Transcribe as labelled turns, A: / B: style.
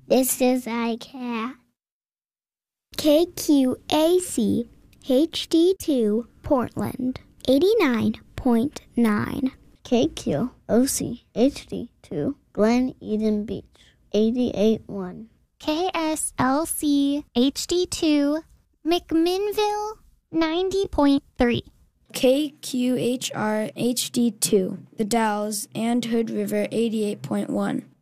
A: This is ICAT. KQAC HD2 Portland 89.9.
B: KQOC HD2 Glen Eden Beach 88.1.
C: KSLC HD2 McMinnville 90.3.
D: KQHR HD2 The Dalles and Hood River 88.1.